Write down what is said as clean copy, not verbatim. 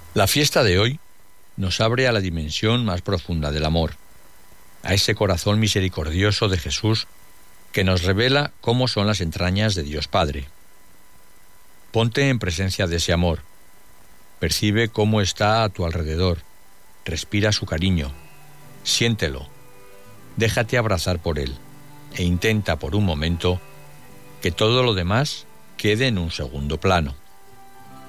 La fiesta de hoy nos abre a la dimensión más profunda del amor, a ese corazón misericordioso de Jesús que nos revela cómo son las entrañas de Dios Padre. Ponte en presencia de ese amor, percibe cómo está a tu alrededor, respira su cariño, siéntelo, déjate abrazar por él e intenta por un momento que todo lo demás quede en un segundo plano.